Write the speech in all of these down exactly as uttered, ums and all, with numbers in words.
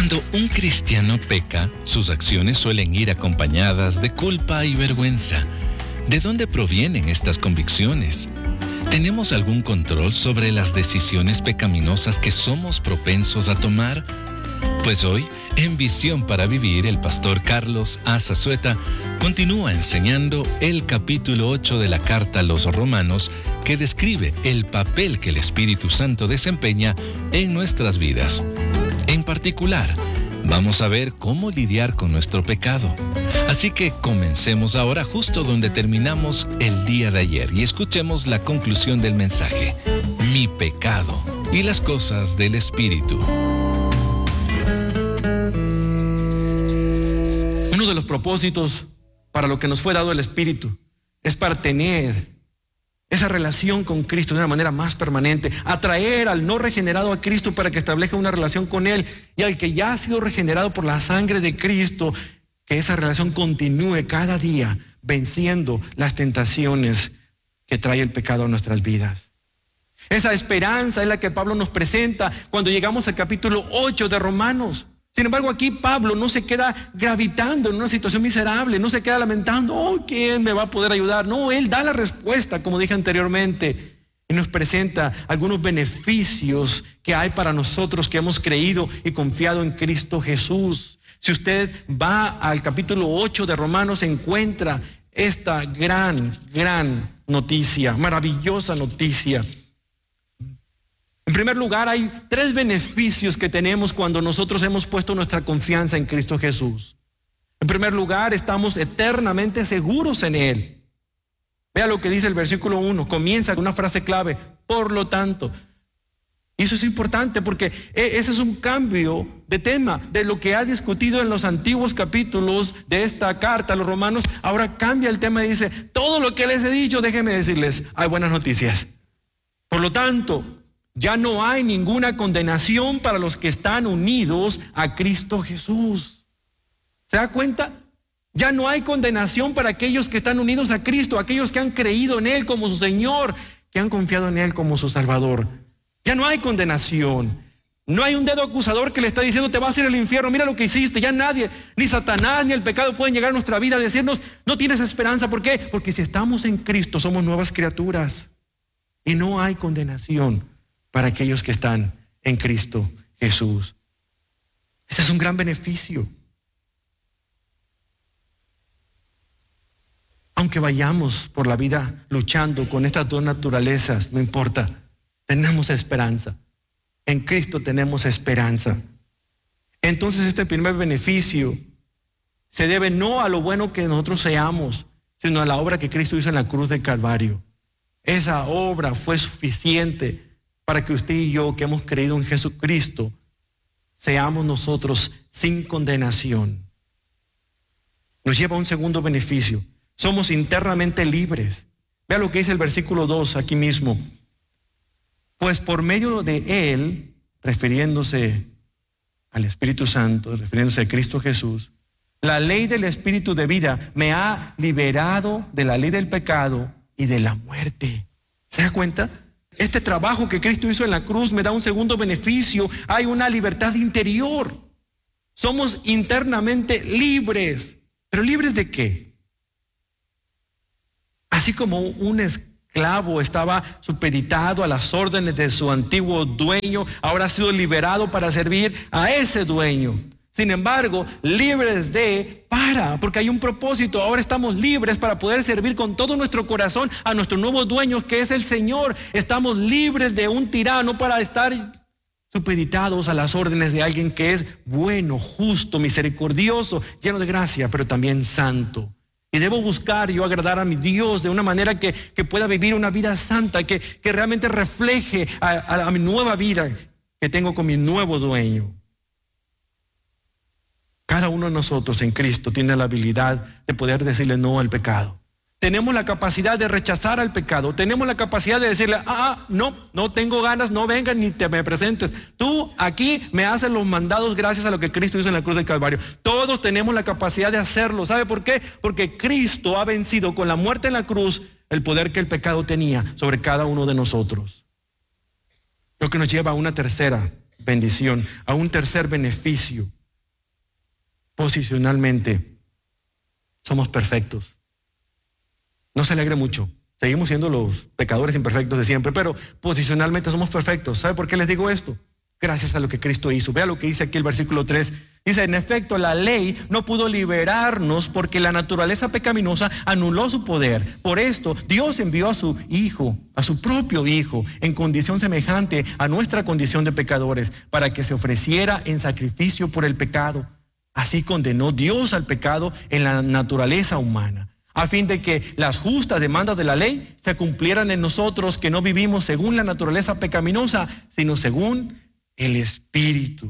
Cuando un cristiano peca, sus acciones suelen ir acompañadas de culpa y vergüenza. ¿De dónde provienen estas convicciones? ¿Tenemos algún control sobre las decisiones pecaminosas que somos propensos a tomar? Pues hoy, en Visión para Vivir, el pastor Carlos A. Zazueta continúa enseñando el capítulo ocho de la carta a los Romanos, que describe el papel que el Espíritu Santo desempeña en nuestras vidas. En particular, vamos a ver cómo lidiar con nuestro pecado. Así que comencemos ahora justo donde terminamos el día de ayer y escuchemos la conclusión del mensaje: mi pecado y las cosas del Espíritu. Uno de los propósitos para lo que nos fue dado el Espíritu es para tener esa relación con Cristo de una manera más permanente, atraer al no regenerado a Cristo para que establezca una relación con Él, y al que ya ha sido regenerado por la sangre de Cristo, que esa relación continúe cada día venciendo las tentaciones que trae el pecado a nuestras vidas. Esa esperanza es la que Pablo nos presenta cuando llegamos al capítulo ocho de Romanos. Sin embargo, aquí Pablo no se queda gravitando en una situación miserable, no se queda lamentando, oh, ¿quién me va a poder ayudar? No, él da la respuesta, como dije anteriormente, y nos presenta algunos beneficios que hay para nosotros que hemos creído y confiado en Cristo Jesús. Si usted va al capítulo ocho de Romanos, encuentra esta gran, gran noticia, maravillosa noticia. En primer lugar, hay tres beneficios que tenemos cuando nosotros hemos puesto nuestra confianza en Cristo Jesús. En primer lugar, estamos eternamente seguros en Él. Vea lo que dice el versículo uno, comienza con una frase clave: por lo tanto. Y eso es importante porque ese es un cambio de tema de lo que ha discutido en los antiguos capítulos de esta carta a los Romanos. Ahora cambia el tema y dice: todo lo que les he dicho, déjenme decirles, hay buenas noticias. Por lo tanto, ya no hay ninguna condenación para los que están unidos a Cristo Jesús. ¿Se da cuenta? Ya no hay condenación para aquellos que están unidos a Cristo, aquellos que han creído en Él como su Señor, que han confiado en Él como su Salvador. Ya no hay condenación. No hay un dedo acusador que le está diciendo te vas a ir al infierno, mira lo que hiciste. Ya nadie, ni Satanás ni el pecado pueden llegar a nuestra vida a decirnos no tienes esperanza. ¿Por qué? Porque si estamos en Cristo somos nuevas criaturas y no hay condenación para aquellos que están en Cristo Jesús. Ese es un gran beneficio. Aunque vayamos por la vida luchando con estas dos naturalezas, no importa, tenemos esperanza. En Cristo tenemos esperanza. Entonces este primer beneficio se debe no a lo bueno que nosotros seamos, sino a la obra que Cristo hizo en la cruz del Calvario. Esa obra fue suficiente para que usted y yo, que hemos creído en Jesucristo, seamos nosotros sin condenación. Nos lleva a un segundo beneficio. Somos internamente libres. Vea lo que dice el versículo dos aquí mismo. Pues por medio de Él, refiriéndose al Espíritu Santo, refiriéndose a Cristo Jesús, la ley del Espíritu de vida me ha liberado de la ley del pecado y de la muerte. ¿Se da cuenta? Este trabajo que Cristo hizo en la cruz me da un segundo beneficio. Hay una libertad interior. Somos internamente libres. ¿Pero libres de qué? Así como un esclavo estaba supeditado a las órdenes de su antiguo dueño, ahora ha sido liberado para servir a ese dueño. Sin embargo, libres de para, porque hay un propósito. Ahora estamos libres para poder servir con todo nuestro corazón a nuestro nuevo dueño, que es el Señor. Estamos libres de un tirano para estar supeditados a las órdenes de alguien que es bueno, justo, misericordioso, lleno de gracia, pero también santo. Y debo buscar yo agradar a mi Dios de una manera que, que pueda vivir una vida santa, que, que realmente refleje a, a, a mi nueva vida que tengo con mi nuevo dueño. Cada uno de nosotros en Cristo tiene la habilidad de poder decirle no al pecado. Tenemos la capacidad de rechazar al pecado. Tenemos la capacidad de decirle, ah, no, no tengo ganas, no vengas ni te me presentes. Tú aquí me haces los mandados gracias a lo que Cristo hizo en la cruz del Calvario. Todos tenemos la capacidad de hacerlo. ¿Sabe por qué? Porque Cristo ha vencido con la muerte en la cruz el poder que el pecado tenía sobre cada uno de nosotros. Lo que nos lleva a una tercera bendición, a un tercer beneficio. posicionalmente somos perfectos. No se alegre mucho. Seguimos siendo los pecadores imperfectos de siempre, pero posicionalmente somos perfectos. ¿Sabe por qué les digo esto? Gracias a lo que Cristo hizo. Vea lo que dice aquí el versículo tres. Dice, en efecto, la ley no pudo liberarnos porque la naturaleza pecaminosa anuló su poder. Por esto, Dios envió a su Hijo, a su propio Hijo, en condición semejante a nuestra condición de pecadores, para que se ofreciera en sacrificio por el pecado. Así condenó Dios al pecado en la naturaleza humana, a fin de que las justas demandas de la ley se cumplieran en nosotros, que no vivimos según la naturaleza pecaminosa, sino según el Espíritu.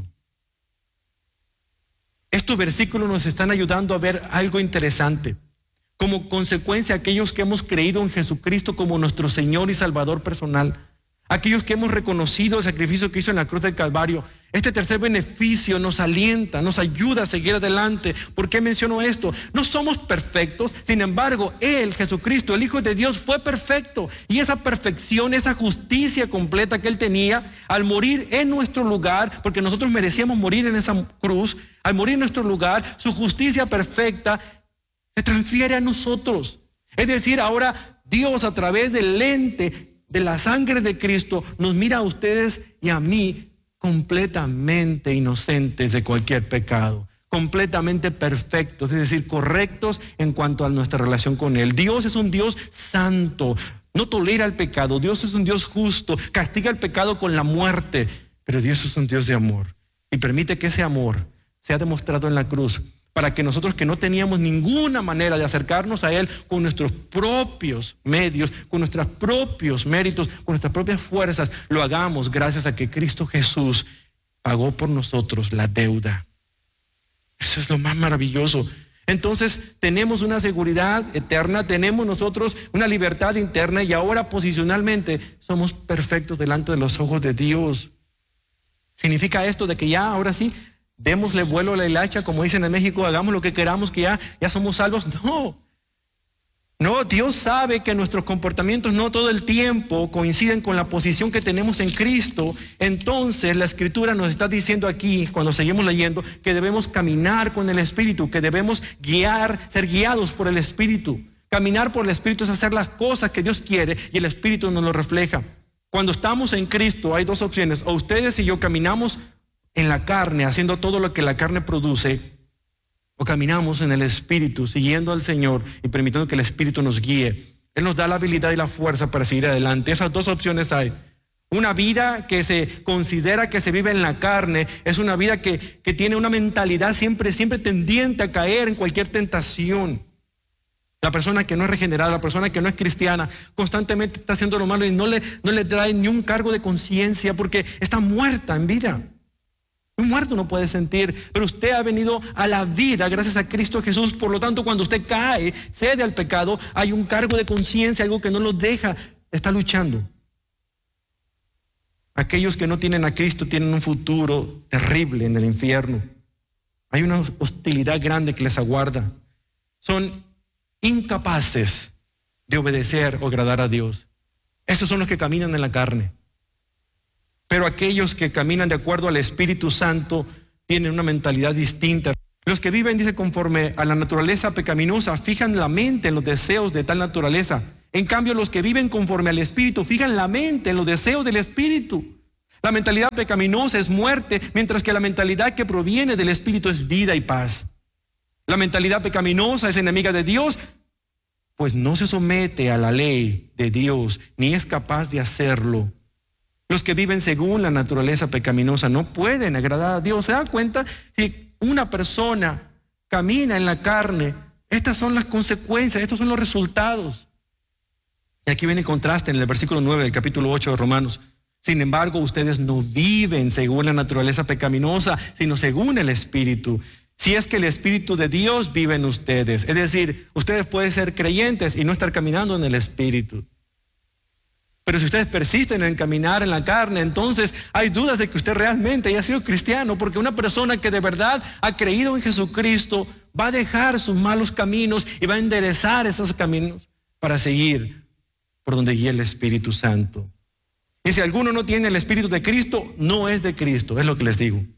Estos versículos nos están ayudando a ver algo interesante. Como consecuencia, aquellos que hemos creído en Jesucristo como nuestro Señor y Salvador personal, aquellos que hemos reconocido el sacrificio que hizo en la cruz del Calvario, este tercer beneficio nos alienta, nos ayuda a seguir adelante. ¿Por qué menciono esto? No somos perfectos, sin embargo, Él, Jesucristo, el Hijo de Dios, fue perfecto. Y esa perfección, esa justicia completa que Él tenía, al morir en nuestro lugar, porque nosotros merecíamos morir en esa cruz, al morir en nuestro lugar, su justicia perfecta se transfiere a nosotros. Es decir, ahora Dios, a través del lente de la sangre de Cristo, nos mira a ustedes y a mí completamente inocentes de cualquier pecado, completamente perfectos, es decir, correctos en cuanto a nuestra relación con Él. Dios es un Dios santo, no tolera el pecado. Dios es un Dios justo, castiga el pecado con la muerte, pero Dios es un Dios de amor y permite que ese amor sea demostrado en la cruz, para que nosotros, que no teníamos ninguna manera de acercarnos a Él con nuestros propios medios, con nuestros propios méritos, con nuestras propias fuerzas, lo hagamos gracias a que Cristo Jesús pagó por nosotros la deuda. Eso es lo más maravilloso. Entonces tenemos una seguridad eterna, tenemos nosotros una libertad interna, y ahora posicionalmente somos perfectos delante de los ojos de Dios. ¿Significa esto de que ya ahora sí démosle vuelo a la hilacha, como dicen en México, hagamos lo que queramos, que ya, ya somos salvos? No, no, Dios sabe que nuestros comportamientos no todo el tiempo coinciden con la posición que tenemos en Cristo. Entonces la Escritura nos está diciendo aquí, cuando seguimos leyendo, que debemos caminar con el Espíritu, que debemos guiar, ser guiados por el Espíritu. Caminar por el Espíritu es hacer las cosas que Dios quiere, y el Espíritu nos lo refleja. Cuando estamos en Cristo hay dos opciones: o ustedes y yo caminamos en la carne, haciendo todo lo que la carne produce, o caminamos en el Espíritu, siguiendo al Señor y permitiendo que el Espíritu nos guíe. Él nos da la habilidad y la fuerza para seguir adelante. Esas dos opciones hay. Una vida que se considera que se vive en la carne es una vida que, que tiene una mentalidad siempre, siempre tendiente a caer en cualquier tentación. La persona que no es regenerada, la persona que no es cristiana, constantemente está haciendo lo malo y no le, no le trae ni un cargo de conciencia, porque está muerta en vida. Un muerto no puede sentir, pero usted ha venido a la vida gracias a Cristo Jesús. Por lo tanto, cuando usted cae, cede al pecado, hay un cargo de conciencia, algo que no lo deja, está luchando. Aquellos que no tienen a Cristo tienen un futuro terrible en el infierno. Hay una hostilidad grande que les aguarda. Son incapaces de obedecer o agradar a Dios. Esos son los que caminan en la carne. Pero aquellos que caminan de acuerdo al Espíritu Santo tienen una mentalidad distinta. Los que viven, dice, conforme a la naturaleza pecaminosa, fijan la mente en los deseos de tal naturaleza. En cambio, los que viven conforme al Espíritu fijan la mente en los deseos del Espíritu. La mentalidad pecaminosa es muerte, mientras que la mentalidad que proviene del Espíritu es vida y paz. La mentalidad pecaminosa es enemiga de Dios, pues no se somete a la ley de Dios, ni es capaz de hacerlo. Los que viven según la naturaleza pecaminosa no pueden agradar a Dios. ¿Se da cuenta? Si una persona camina en la carne, estas son las consecuencias, estos son los resultados. Y aquí viene el contraste en el versículo nueve del capítulo ocho de Romanos. Sin embargo, ustedes no viven según la naturaleza pecaminosa, sino según el Espíritu. Si es que el Espíritu de Dios vive en ustedes. Es decir, ustedes pueden ser creyentes y no estar caminando en el Espíritu. Pero si ustedes persisten en caminar en la carne, entonces hay dudas de que usted realmente haya sido cristiano, porque una persona que de verdad ha creído en Jesucristo va a dejar sus malos caminos y va a enderezar esos caminos para seguir por donde guía el Espíritu Santo. Y si alguno no tiene el Espíritu de Cristo, no es de Cristo, es lo que les digo.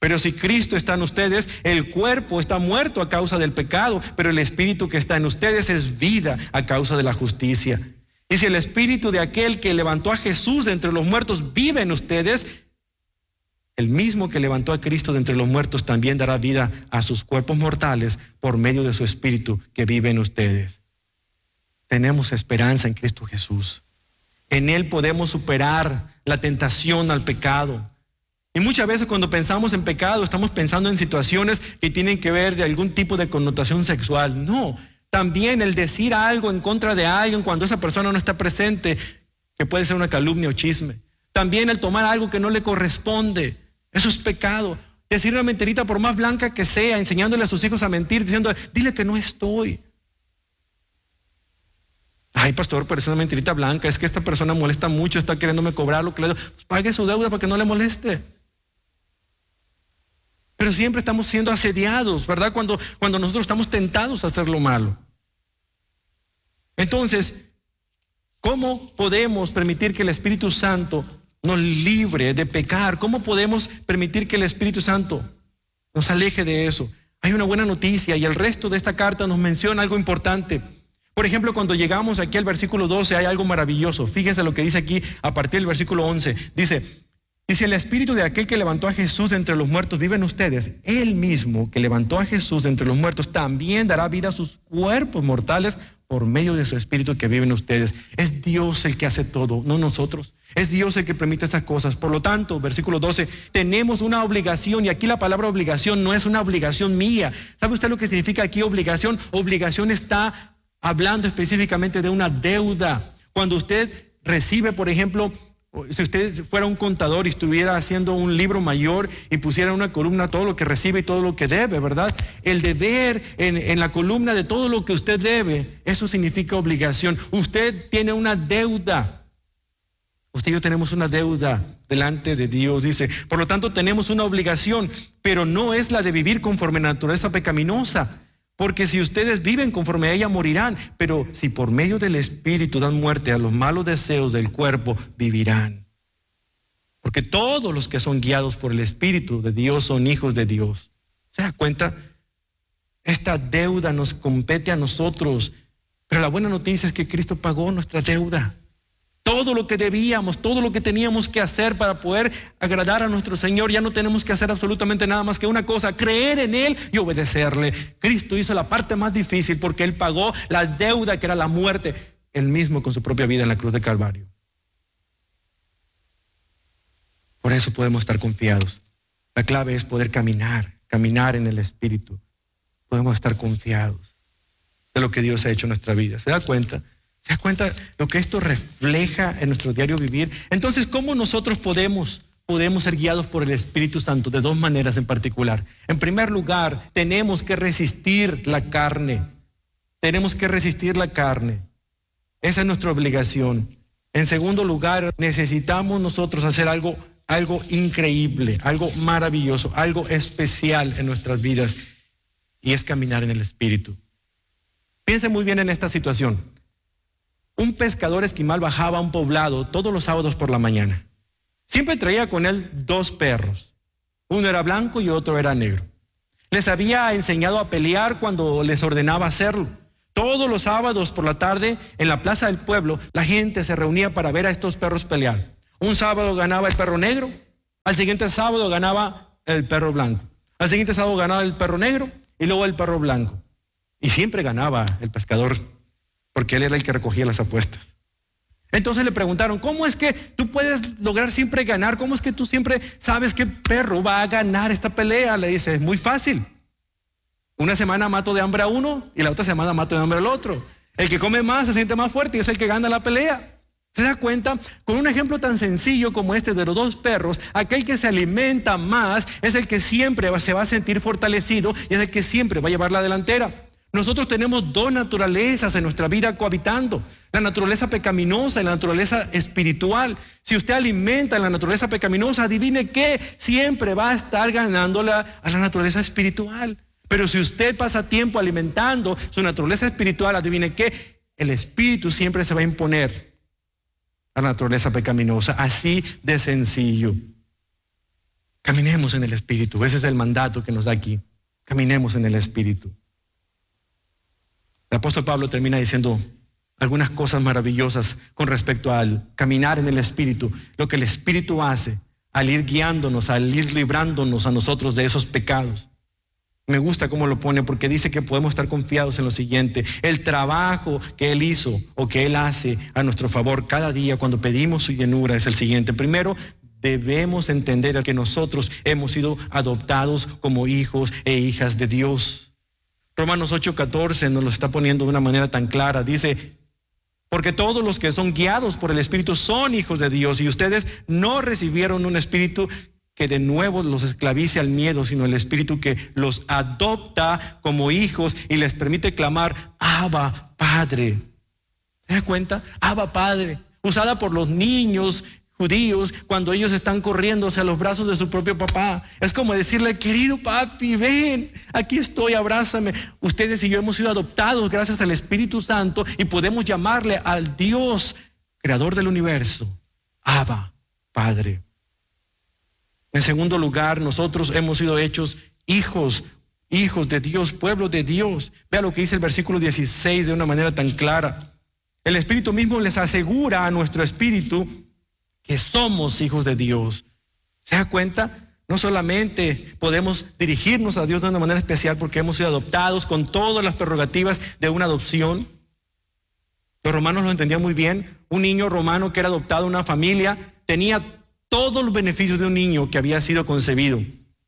Pero si Cristo está en ustedes, el cuerpo está muerto a causa del pecado, pero el espíritu que está en ustedes es vida a causa de la justicia. Y si el espíritu de aquel que levantó a Jesús de entre los muertos vive en ustedes, el mismo que levantó a Cristo de entre los muertos también dará vida a sus cuerpos mortales por medio de su espíritu que vive en ustedes. Tenemos esperanza en Cristo Jesús. En Él podemos superar la tentación al pecado. Y muchas veces cuando pensamos en pecado estamos pensando en situaciones que tienen que ver de algún tipo de connotación sexual. No, también el decir algo en contra de alguien cuando esa persona no está presente, que puede ser una calumnia o chisme. También el tomar algo que no le corresponde, eso es pecado. Decir una mentirita por más blanca que sea, enseñándole a sus hijos a mentir, diciendo, dile que no estoy. Ay, pastor, pero es una mentirita blanca, es que esta persona molesta mucho, está queriéndome cobrar lo que le doy. Pues pague su deuda para que no le moleste. Pero siempre estamos siendo asediados, ¿verdad? Cuando, cuando nosotros estamos tentados a hacer lo malo. Entonces, ¿cómo podemos permitir que el Espíritu Santo nos libre de pecar? ¿Cómo podemos permitir que el Espíritu Santo nos aleje de eso? Hay una buena noticia y el resto de esta carta nos menciona algo importante. Por ejemplo, cuando llegamos aquí al versículo doce hay algo maravilloso. Fíjense lo que dice aquí a partir del versículo once. Dice, y si el espíritu de aquel que levantó a Jesús de entre los muertos vive en ustedes, él mismo que levantó a Jesús de entre los muertos también dará vida a sus cuerpos mortales por medio de su espíritu que vive en ustedes. Es Dios el que hace todo, no nosotros. Es Dios el que permite estas cosas. Por lo tanto, versículo doce, tenemos una obligación, y aquí la palabra obligación no es una obligación mía. ¿Sabe usted lo que significa aquí obligación? Obligación está hablando específicamente de una deuda. Cuando usted recibe, por ejemplo, si usted fuera un contador y estuviera haciendo un libro mayor y pusiera en una columna todo lo que recibe y todo lo que debe, ¿verdad? El deber en, en la columna de todo lo que usted debe, eso significa obligación. Usted tiene una deuda. Usted y yo tenemos una deuda delante de Dios, dice. Por lo tanto, tenemos una obligación, pero no es la de vivir conforme a la naturaleza pecaminosa. Porque si ustedes viven conforme a ella, morirán. Pero si por medio del Espíritu dan muerte a los malos deseos del cuerpo, vivirán. Porque todos los que son guiados por el Espíritu de Dios son hijos de Dios. ¿Se da cuenta? Esta deuda nos compete a nosotros. Pero la buena noticia es que Cristo pagó nuestra deuda. Todo lo que debíamos, todo lo que teníamos que hacer para poder agradar a nuestro Señor, ya no tenemos que hacer absolutamente nada más que una cosa: creer en Él y obedecerle. Cristo hizo la parte más difícil porque Él pagó la deuda que era la muerte, Él mismo con su propia vida en la cruz de Calvario. Por eso podemos estar confiados. La clave es poder caminar, caminar en el Espíritu. Podemos estar confiados de lo que Dios ha hecho en nuestra vida. ¿Se da cuenta? ¿Se da cuenta lo que esto refleja en nuestro diario vivir? Entonces, ¿cómo nosotros podemos, podemos ser guiados por el Espíritu Santo? De dos maneras en particular. En primer lugar, tenemos que resistir la carne. Tenemos que resistir la carne. Esa es nuestra obligación. En segundo lugar, necesitamos nosotros hacer algo, algo increíble, algo maravilloso, algo especial en nuestras vidas. Y es caminar en el Espíritu. Piense muy bien en esta situación. Un pescador esquimal bajaba a un poblado todos los sábados por la mañana. Siempre traía con él dos perros. Uno era blanco y otro era negro. Les había enseñado a pelear cuando les ordenaba hacerlo. Todos los sábados por la tarde, en la plaza del pueblo, la gente se reunía para ver a estos perros pelear. Un sábado ganaba el perro negro, al siguiente sábado ganaba el perro blanco. Al siguiente sábado ganaba el perro negro y luego el perro blanco. Y siempre ganaba el pescador, porque él era el que recogía las apuestas. Entonces le preguntaron, ¿cómo es que tú puedes lograr siempre ganar? ¿Cómo es que tú siempre sabes qué perro va a ganar esta pelea? Le dice, es muy fácil. Una semana mato de hambre a uno y la otra semana mato de hambre al otro. El que come más se siente más fuerte y es el que gana la pelea. ¿Se da cuenta? Con un ejemplo tan sencillo como este de los dos perros, aquel que se alimenta más es el que siempre se va a sentir fortalecido y es el que siempre va a llevar la delantera. Nosotros tenemos dos naturalezas en nuestra vida cohabitando: la naturaleza pecaminosa y la naturaleza espiritual. Si usted alimenta en la naturaleza pecaminosa, adivine qué, siempre va a estar ganándola a la naturaleza espiritual. Pero si usted pasa tiempo alimentando su naturaleza espiritual, adivine qué, el espíritu siempre se va a imponer a la naturaleza pecaminosa. Así de sencillo. Caminemos en el Espíritu. Ese es el mandato que nos da aquí. Caminemos en el Espíritu. El apóstol Pablo termina diciendo algunas cosas maravillosas con respecto al caminar en el Espíritu. Lo que el Espíritu hace al ir guiándonos, al ir librándonos a nosotros de esos pecados. Me gusta cómo lo pone, porque dice que podemos estar confiados en lo siguiente: el trabajo que Él hizo o que Él hace a nuestro favor cada día cuando pedimos su llenura es el siguiente. Primero, debemos entender que nosotros hemos sido adoptados como hijos e hijas de Dios. Romanos ocho catorce nos lo está poniendo de una manera tan clara. Dice: porque todos los que son guiados por el Espíritu son hijos de Dios, y ustedes no recibieron un espíritu que de nuevo los esclavice al miedo, sino el Espíritu que los adopta como hijos y les permite clamar: Abba, Padre. ¿Se da cuenta? Abba, Padre, usada por los niños judíos cuando ellos están corriendo hacia los brazos de su propio papá. Es como decirle: querido papi, ven, aquí estoy, abrázame. Ustedes y yo hemos sido adoptados gracias al Espíritu Santo y podemos llamarle al Dios, creador del universo, Abba, Padre. En segundo lugar, nosotros hemos sido hechos hijos, hijos de Dios, pueblo de Dios. Vea lo que dice el versículo dieciséis de una manera tan clara. El Espíritu mismo les asegura a nuestro espíritu que somos hijos de Dios. ¿Se da cuenta? No solamente podemos dirigirnos a Dios de una manera especial porque hemos sido adoptados con todas las prerrogativas de una adopción. Los romanos lo entendían muy bien. Un niño romano que era adoptado en una familia tenía todos los beneficios de un niño que había sido concebido.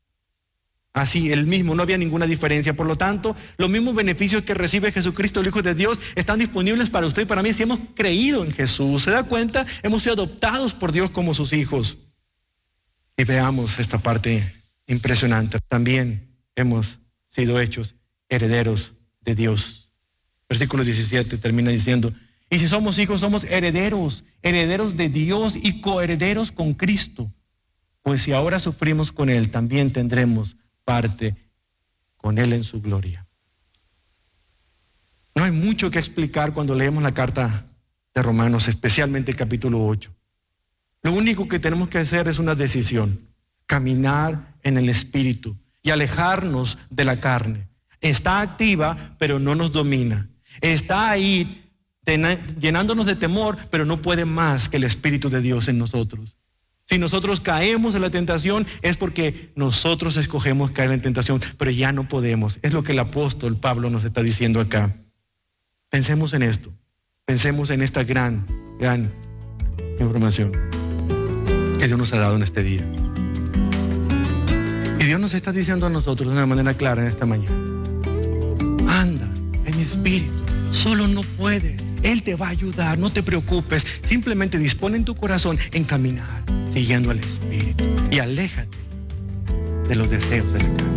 Así, el mismo, no había ninguna diferencia. Por lo tanto, los mismos beneficios que recibe Jesucristo, el Hijo de Dios, están disponibles para usted y para mí si hemos creído en Jesús. ¿Se da cuenta? Hemos sido adoptados por Dios como sus hijos. Y veamos esta parte impresionante. También hemos sido hechos herederos de Dios. Versículo diecisiete termina diciendo: y si somos hijos, somos herederos, herederos de Dios y coherederos con Cristo. Pues si ahora sufrimos con Él, también tendremos parte con Él en su gloria. No hay mucho que explicar cuando leemos la carta de Romanos, especialmente el capítulo ocho. Lo único que tenemos que hacer es una decisión: caminar en el Espíritu y alejarnos de la carne. Está activa, pero no nos domina. Está ahí llenándonos de temor, pero no puede más que el Espíritu de Dios en nosotros. Si nosotros caemos en la tentación es porque nosotros escogemos caer en tentación, pero ya no podemos. Es lo que el apóstol Pablo nos está diciendo acá. Pensemos en esto. Pensemos en esta gran, gran información que Dios nos ha dado en este día. Y Dios nos está diciendo a nosotros de una manera clara en esta mañana: anda en espíritu. Solo no puedes. Él te va a ayudar, no te preocupes. Simplemente dispone en tu corazón en caminar siguiendo al Espíritu y aléjate de los deseos de la carne.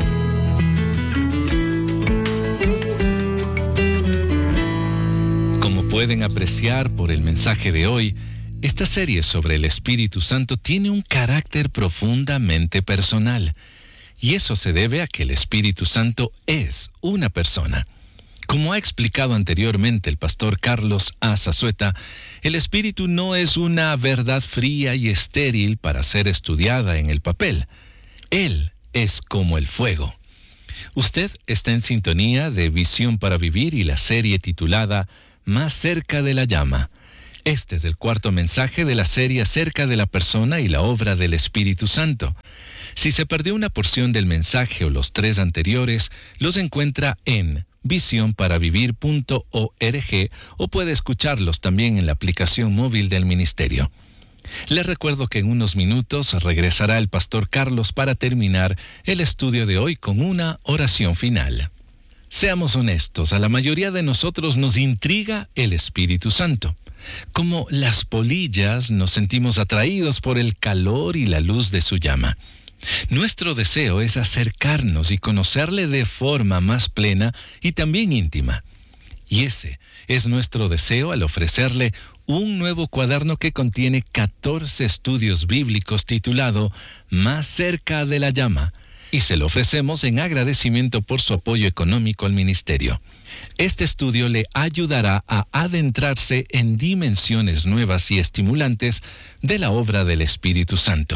Como pueden apreciar por el mensaje de hoy, esta serie sobre el Espíritu Santo tiene un carácter profundamente personal, y eso se debe a que el Espíritu Santo es una persona. Como ha explicado anteriormente el pastor Carlos A. Zazueta, el Espíritu no es una verdad fría y estéril para ser estudiada en el papel. Él es como el fuego. Usted está en sintonía de Visión para Vivir y la serie titulada Más cerca de la llama. Este es el cuarto mensaje de la serie acerca de la persona y la obra del Espíritu Santo. Si se perdió una porción del mensaje o los tres anteriores, los encuentra en visión para vivir punto org o puede escucharlos también en la aplicación móvil del ministerio. Les recuerdo que en unos minutos regresará el pastor Carlos para terminar el estudio de hoy con una oración final. Seamos honestos, a la mayoría de nosotros nos intriga el Espíritu Santo. Como las polillas, nos sentimos atraídos por el calor y la luz de su llama. Nuestro deseo es acercarnos y conocerle de forma más plena y también íntima. Y ese es nuestro deseo al ofrecerle un nuevo cuaderno que contiene catorce estudios bíblicos titulado Más cerca de la llama, y se lo ofrecemos en agradecimiento por su apoyo económico al ministerio. Este estudio le ayudará a adentrarse en dimensiones nuevas y estimulantes de la obra del Espíritu Santo.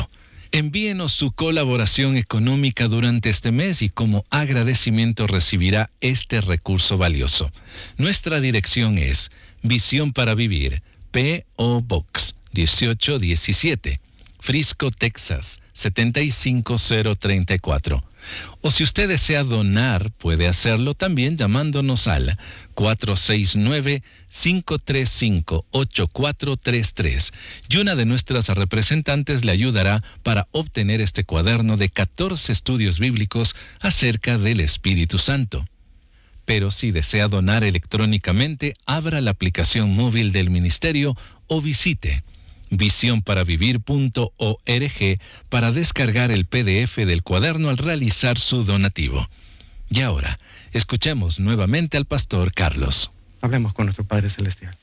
Envíenos su colaboración económica durante este mes y como agradecimiento recibirá este recurso valioso. Nuestra dirección es Visión para Vivir, P O Box dieciocho diecisiete, Frisco, Texas setenta y cinco cero treinta y cuatro. O si usted desea donar, puede hacerlo también llamándonos al cuatro seis nueve, cinco tres cinco, ocho cuatro tres tres y una de nuestras representantes le ayudará para obtener este cuaderno de catorce estudios bíblicos acerca del Espíritu Santo. Pero si desea donar electrónicamente, abra la aplicación móvil del ministerio o visite visión para vivir punto org para descargar el P D F del cuaderno al realizar su donativo. Y ahora, escuchemos nuevamente al pastor Carlos. Hablemos con nuestro Padre Celestial.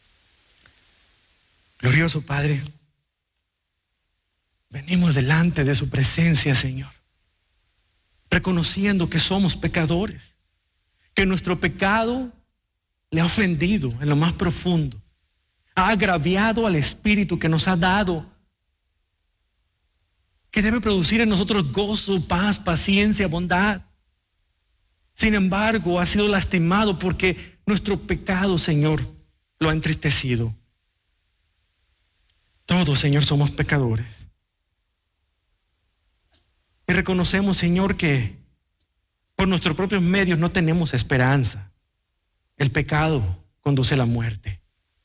Glorioso Padre, venimos delante de su presencia, Señor, reconociendo que somos pecadores, que nuestro pecado le ha ofendido en lo más profundo, ha agraviado al Espíritu que nos ha dado, que debe producir en nosotros gozo, paz, paciencia, bondad. Sin embargo, ha sido lastimado porque nuestro pecado, Señor, lo ha entristecido. Todos, Señor, somos pecadores. Y reconocemos, Señor, que por nuestros propios medios no tenemos esperanza. El pecado conduce a la muerte.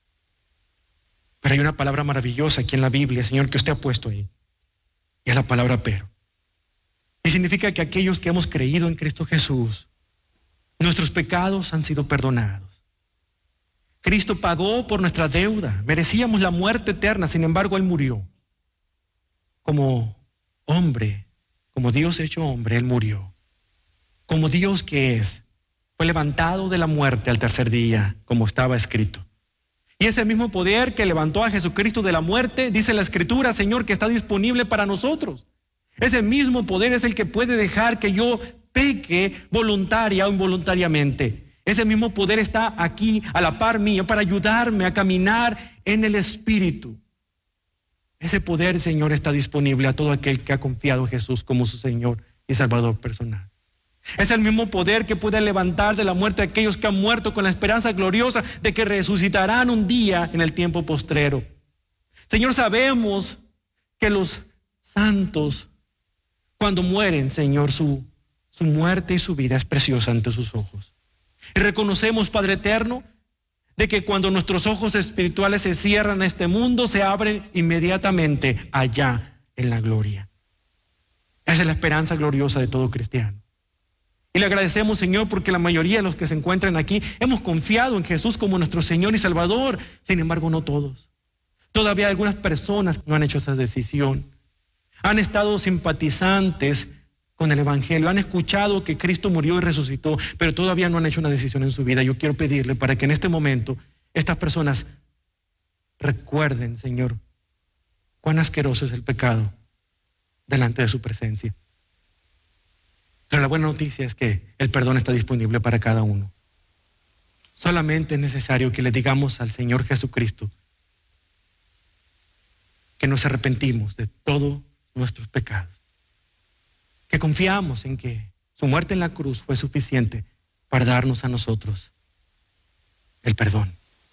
Pero hay una palabra maravillosa aquí en la Biblia, Señor, que usted ha puesto ahí. Y es la palabra pero. Y significa que aquellos que hemos creído en Cristo Jesús, nuestros pecados han sido perdonados. Cristo pagó por nuestra deuda. Merecíamos la muerte eterna, sin embargo, Él murió. Como hombre, como Dios hecho hombre, Él murió. Como Dios que es, fue levantado de la muerte al tercer día, como estaba escrito. Y ese mismo poder que levantó a Jesucristo de la muerte, dice la Escritura, Señor, que está disponible para nosotros. Ese mismo poder es el que puede dejar que yo peque voluntaria o involuntariamente. Ese mismo poder está aquí a la par mía para ayudarme a caminar en el Espíritu. Ese poder, Señor, está disponible a todo aquel que ha confiado en Jesús como su Señor y Salvador personal. Es el mismo poder que puede levantar de la muerte a aquellos que han muerto con la esperanza gloriosa de que resucitarán un día en el tiempo postrero. Señor, sabemos que los santos, cuando mueren, Señor, su, su muerte y su vida es preciosa ante sus ojos. Y reconocemos, Padre eterno, de que cuando nuestros ojos espirituales se cierran a este mundo, se abren inmediatamente allá en la gloria. Esa es la esperanza gloriosa de todo cristiano. Y le agradecemos, Señor, porque la mayoría de los que se encuentran aquí hemos confiado en Jesús como nuestro Señor y Salvador. Sin embargo, no todos. Todavía algunas personas no han hecho esa decisión. Han estado simpatizantes con el Evangelio, han escuchado que Cristo murió y resucitó, pero todavía no han hecho una decisión en su vida. Yo quiero pedirle para que en este momento estas personas recuerden, Señor, cuán asqueroso es el pecado delante de su presencia. Pero la buena noticia es que el perdón está disponible para cada uno. Solamente es necesario que le digamos al Señor Jesucristo que nos arrepentimos de todos nuestros pecados, que confiamos en que su muerte en la cruz fue suficiente para darnos a nosotros el perdón.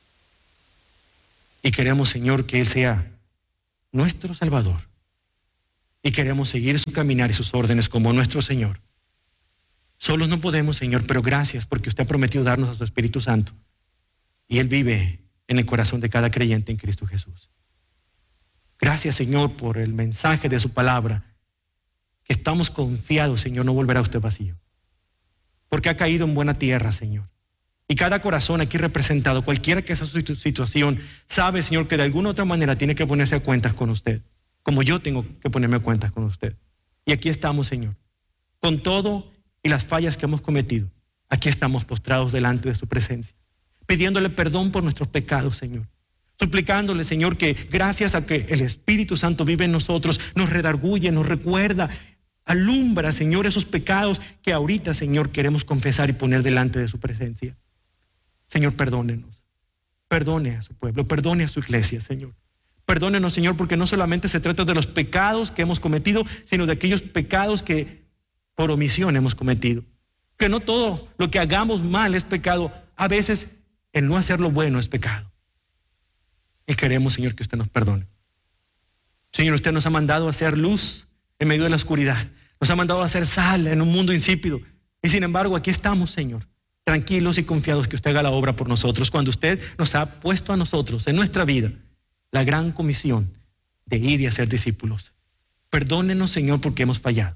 Y queremos, Señor, que Él sea nuestro Salvador. Y queremos seguir su caminar y sus órdenes como nuestro Señor. Solos no podemos, Señor, pero gracias porque usted ha prometido darnos a su Espíritu Santo. Y Él vive en el corazón de cada creyente en Cristo Jesús. Gracias, Señor, por el mensaje de su palabra, que estamos confiados, Señor, no volverá usted vacío. Porque ha caído en buena tierra, Señor. Y cada corazón aquí representado, cualquiera que sea su situación, sabe, Señor, que de alguna u otra manera tiene que ponerse a cuentas con usted, como yo tengo que ponerme a cuentas con usted. Y aquí estamos, Señor, con todo y las fallas que hemos cometido. Aquí estamos postrados delante de su presencia, pidiéndole perdón por nuestros pecados, Señor. Suplicándole, Señor, que gracias a que el Espíritu Santo vive en nosotros, nos redarguye, nos recuerda, alumbra, Señor, esos pecados que ahorita, Señor, queremos confesar y poner delante de su presencia. Señor, perdónenos. Perdone a su pueblo, perdone a su iglesia, Señor. Perdónenos, Señor, porque no solamente se trata de los pecados que hemos cometido, sino de aquellos pecados que por omisión hemos cometido. Que no todo lo que hagamos mal es pecado. A veces el no hacer lo bueno es pecado. Y queremos, Señor, que usted nos perdone. Señor, usted nos ha mandado a hacer luz en medio de la oscuridad. Nos ha mandado a hacer sal en un mundo insípido. Y sin embargo, aquí estamos, Señor, tranquilos y confiados que usted haga la obra por nosotros, cuando usted nos ha puesto a nosotros en nuestra vida la gran comisión de ir y hacer discípulos. Perdónenos, Señor, porque hemos fallado.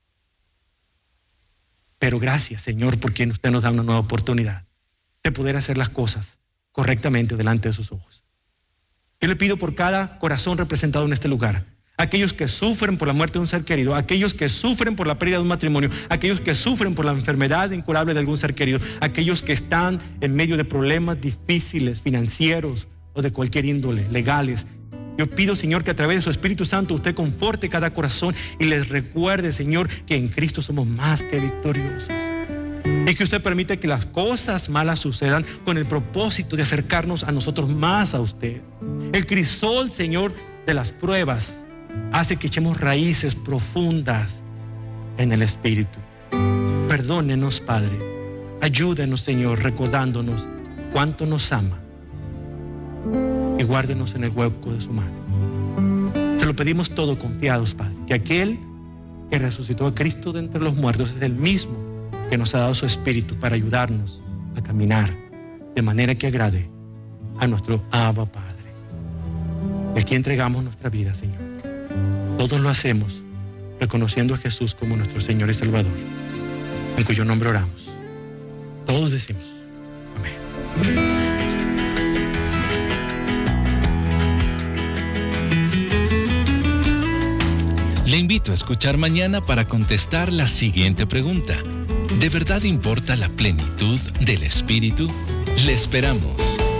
Pero gracias, Señor, porque usted nos da una nueva oportunidad de poder hacer las cosas correctamente delante de sus ojos. Yo le pido por cada corazón representado en este lugar, aquellos que sufren por la muerte de un ser querido, aquellos que sufren por la pérdida de un matrimonio, aquellos que sufren por la enfermedad incurable de algún ser querido, aquellos que están en medio de problemas difíciles, financieros o de cualquier índole, legales. Yo pido, Señor, que a través de su Espíritu Santo usted conforte cada corazón y les recuerde, Señor, que en Cristo somos más que victoriosos. Y que usted permite que las cosas malas sucedan con el propósito de acercarnos a nosotros más a usted. El crisol, Señor, de las pruebas hace que echemos raíces profundas en el Espíritu. Perdónenos, Padre. Ayúdenos, Señor, recordándonos cuánto nos ama. Y guárdenos en el hueco de su mano. Se lo pedimos todo confiados, Padre, que aquel que resucitó a Cristo de entre los muertos es el mismo que nos ha dado su Espíritu para ayudarnos a caminar de manera que agrade a nuestro Abba Padre. Aquí entregamos nuestra vida, Señor. Todos lo hacemos reconociendo a Jesús como nuestro Señor y Salvador, en cuyo nombre oramos. Todos decimos amén. Le invito a escuchar mañana para contestar la siguiente pregunta. ¿De verdad importa la plenitud del Espíritu? Le esperamos.